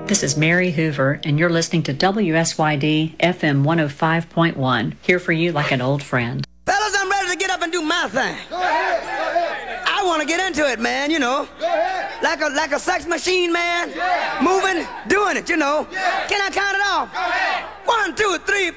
This is Mary Hoover, and you're listening to WSYD FM 105.1. Here for you like an old friend. Fellas, I'm ready to get up and do my thing. Go ahead. I want to get into it, man, you know. Go ahead. Like a sex machine, man. Yeah. Moving, doing it, you know. Yeah. Can I count it off? Go ahead. 1, 2, 3, 4.